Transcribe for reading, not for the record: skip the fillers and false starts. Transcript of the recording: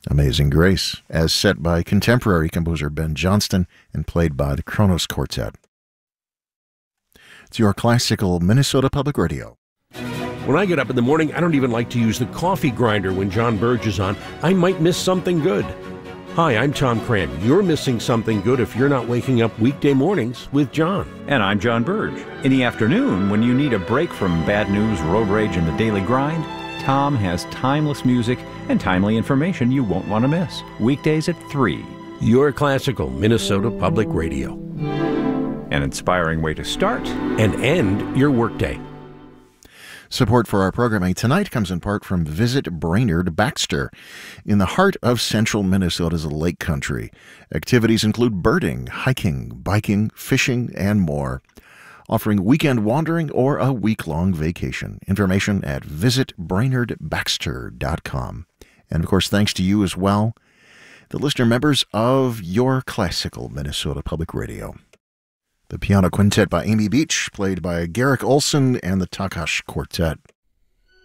Amazing Grace, as set by contemporary composer Ben Johnston and played by the Kronos Quartet. It's your classical Minnesota Public Radio. When I get up in the morning, I don't even like to use the coffee grinder when John Burge is on. I might miss something good. Hi, I'm Tom Cran. You're missing something good if you're not waking up weekday mornings with John. And I'm John Burge. In the afternoon, when you need a break from bad news, road rage, and the daily grind, Tom has timeless music and timely information you won't want to miss. Weekdays at 3. Your classical Minnesota Public Radio. An inspiring way to start and end your workday. Support for our programming tonight comes in part from Visit Brainerd Baxter. In the heart of central Minnesota's Lake Country, activities include birding, hiking, biking, fishing, and more. Offering weekend wandering or a week-long vacation. Information at visitbrainerdbaxter.com. And of course, thanks to you as well, the listener members of your classical Minnesota Public Radio. The piano quintet by Amy Beach, played by Garrick Olson and the Takash Quartet.